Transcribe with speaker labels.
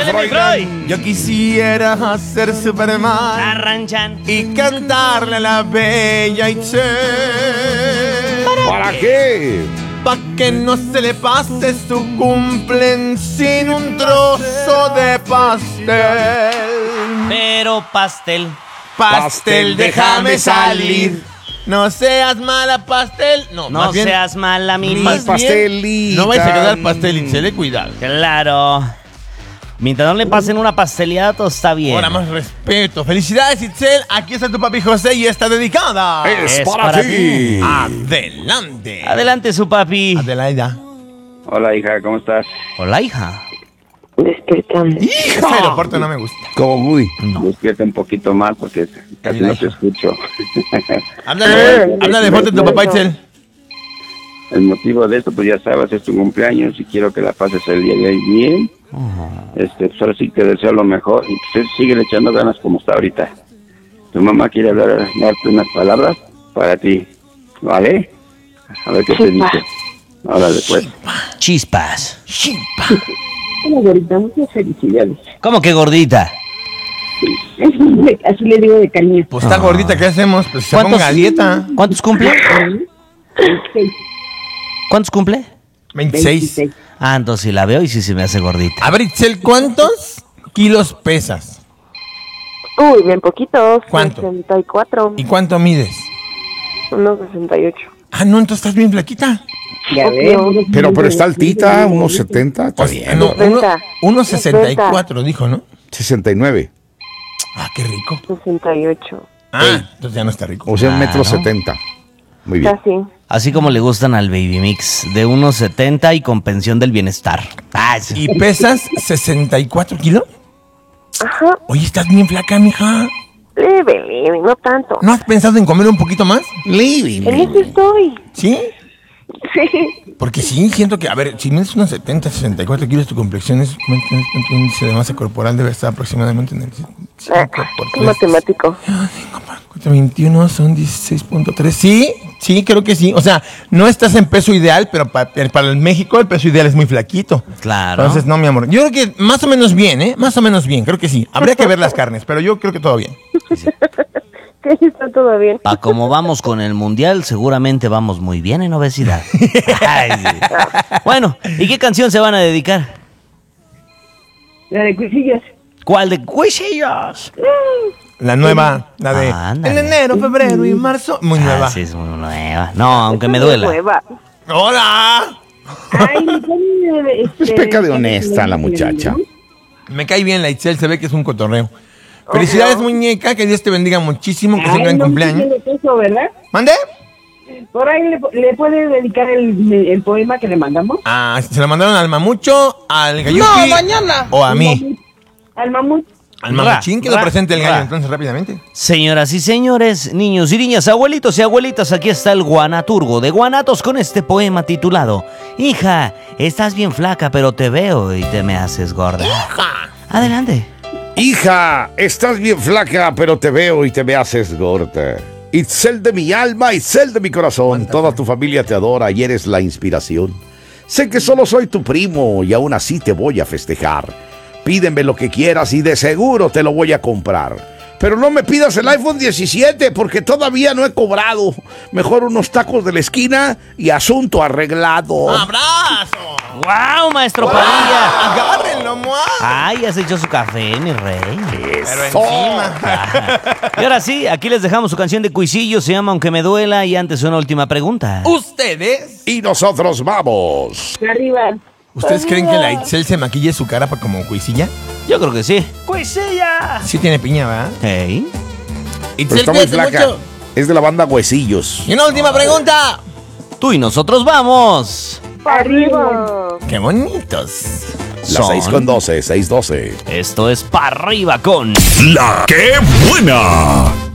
Speaker 1: Freud.
Speaker 2: Yo quisiera ser Superman
Speaker 1: Arranchan.
Speaker 2: y cantarle a la bella Itzel.
Speaker 3: ¿Para qué?
Speaker 2: Pa' que no se le pase su cumplen sin un trozo de pastel.
Speaker 1: Pero pastel.
Speaker 2: Pastel, déjame salir. No seas mala, pastel. No
Speaker 1: No
Speaker 2: bien,
Speaker 1: seas mala, mi
Speaker 2: más
Speaker 3: pastelita.
Speaker 2: No vais a quedar pastel, Itzel, cuidado.
Speaker 1: Claro. Mientras no le pasen una pasteleada, todo está bien.
Speaker 2: Ahora más respeto. Felicidades, Itzel. Aquí está tu papi José y está dedicada.
Speaker 3: Es
Speaker 1: Es
Speaker 3: para
Speaker 1: para
Speaker 3: ti.
Speaker 2: Adelante.
Speaker 1: Adelante, su papi.
Speaker 2: Adelaida.
Speaker 4: Hola, hija, ¿cómo estás?
Speaker 1: Hola, hija.
Speaker 5: Despertando.
Speaker 2: Ese aeropuerto no me gusta.
Speaker 3: Como Woody.
Speaker 4: Despierta un poquito más porque casi no te escucho.
Speaker 2: Háblale fuerte a tu papá, Itzel.
Speaker 4: El motivo de esto, pues ya sabes, es tu cumpleaños y quiero que la pases el día de hoy bien. Pues ahora sí te deseo lo mejor y pues sigue echando ganas como está ahorita. Tu mamá quiere darte unas palabras para ti, ¿vale? A ver qué te dice. Ahora después.
Speaker 1: Chispas.
Speaker 5: Hola, gordita, muchas felicidades.
Speaker 1: ¿Cómo que gordita?
Speaker 5: Así le digo de cariño.
Speaker 2: Pues está gordita, ¿qué hacemos? Pues se
Speaker 1: ¿Cuántos?
Speaker 2: ponga a dieta.
Speaker 1: ¿Cuántos cumple?
Speaker 5: 26.
Speaker 1: ¿Cuántos cumple?
Speaker 2: 26.
Speaker 1: Ah, entonces si la veo y sí se me hace gordita.
Speaker 2: A ver, Itzel, ¿cuántos kilos pesas?
Speaker 5: Uy, bien poquitos.
Speaker 2: ¿Cuánto?
Speaker 5: 64.
Speaker 2: ¿Y cuánto mides?
Speaker 5: Unos 68.
Speaker 2: Ah, no, entonces estás bien flaquita.
Speaker 5: Ya veo.
Speaker 3: Pero está altita, unos 70. Está bien.
Speaker 2: No,
Speaker 5: 90.
Speaker 2: 1.64 dijo, ¿no?
Speaker 3: 69.
Speaker 2: Ah, qué rico.
Speaker 5: 68.
Speaker 2: Ah, entonces ya no está rico.
Speaker 3: O sea,
Speaker 1: Claro.
Speaker 3: 1,70 m. Muy bien.
Speaker 5: Casi.
Speaker 1: Así como le gustan al Baby Mix, de 1.70 y con pensión del bienestar. Ah, sí.
Speaker 2: ¿Y pesas 64 kilos?
Speaker 5: Ajá.
Speaker 2: Oye, estás bien flaca, mija.
Speaker 5: Leve, no tanto.
Speaker 2: ¿No has pensado en comer un poquito más?
Speaker 5: En eso estoy.
Speaker 2: ¿Sí?
Speaker 5: Sí.
Speaker 2: Porque sí, siento que, a ver, si mides unos 70, 64 kilos, tu complexión es, tu índice de masa corporal debe estar aproximadamente en el 5 por
Speaker 5: Qué
Speaker 2: 3.
Speaker 5: matemático.
Speaker 2: 21 son 16.3. Sí, sí, creo que sí. O sea, no estás en peso ideal, pero para el México el peso ideal es muy flaquito.
Speaker 1: Claro.
Speaker 2: Entonces, no, mi amor. Yo creo que más o menos bien, ¿eh? Más o menos bien, creo que sí. Habría que ver las carnes, pero yo creo que todo bien.
Speaker 5: Sí, está todo bien.
Speaker 1: Pa' como vamos con el mundial, seguramente vamos muy bien en obesidad. Ay, sí. Bueno, ¿y qué canción se van a dedicar?
Speaker 5: La de cuisillas.
Speaker 1: ¿Cuál de Cuisillos?
Speaker 2: La nueva, la de
Speaker 1: Ándale.
Speaker 2: en enero, febrero y marzo. Muy nueva.
Speaker 1: Ah, sí, es muy nueva. No, aunque me duela.
Speaker 5: Nueva.
Speaker 2: ¡Hola!
Speaker 5: Ay, me pone,
Speaker 3: Es peca de honesta la muchacha.
Speaker 2: Me cae bien la Itzel, se ve que es un cotorreo. Felicidades, muñeca, que Dios te bendiga muchísimo, que sea un gran cumpleaños.
Speaker 5: Eso, ¿verdad?
Speaker 2: ¿Mande?
Speaker 5: Por ahí le puede dedicar el poema que le mandamos.
Speaker 2: Ah, se lo mandaron al mamucho, al gayuki.
Speaker 5: No, mañana.
Speaker 2: O a mí.
Speaker 5: Al mamut.
Speaker 2: Al mamuchín, que lo
Speaker 1: Ra,
Speaker 2: presente el gallo,
Speaker 1: ra.
Speaker 2: entonces rápidamente.
Speaker 1: Señoras y señores, niños y niñas, abuelitos y abuelitas, aquí está el Guanaturgo de Guanatos con este poema titulado Hija, estás bien flaca, pero te veo y te me haces gorda. Adelante.
Speaker 3: Hija, estás bien flaca, pero te veo y te me haces gorda. Itzel de mi alma, Itzel de mi corazón. Toda tu familia te adora y eres la inspiración. Sé que solo soy tu primo y aún así te voy a festejar. Pídeme lo que quieras y de seguro te lo voy a comprar. Pero no me pidas el iPhone 17 porque todavía no he cobrado. Mejor unos tacos de la esquina y asunto arreglado.
Speaker 2: ¡Abrazo!
Speaker 1: ¡Wow, maestro Padilla!
Speaker 2: ¡Agárrenlo, mua!
Speaker 1: ¡Ay, ya se echó su café, mi rey!
Speaker 2: Pero
Speaker 3: Eso.
Speaker 2: encima.
Speaker 1: Y ahora sí, aquí les dejamos su canción de Cuisillo, se llama Aunque me duela, y antes una última pregunta.
Speaker 2: ¿Ustedes?
Speaker 3: Y nosotros vamos.
Speaker 5: Arriba.
Speaker 2: ¿Ustedes creen que la Itzel se maquille su cara para como cuisilla?
Speaker 1: Yo creo que sí. ¡Cuisilla!
Speaker 2: Sí tiene piña, ¿verdad?
Speaker 1: Hey.
Speaker 3: Pero
Speaker 2: Itzel,
Speaker 3: está muy
Speaker 2: cuídate
Speaker 3: flaca.
Speaker 2: mucho.
Speaker 3: Es de la banda Huesillos.
Speaker 2: Y una última pregunta.
Speaker 1: Tú y nosotros vamos.
Speaker 5: Arriba.
Speaker 2: ¡Qué bonitos!
Speaker 3: La 6:12, 6:12.
Speaker 1: Esto es Pa' Arriba con...
Speaker 6: La que buena.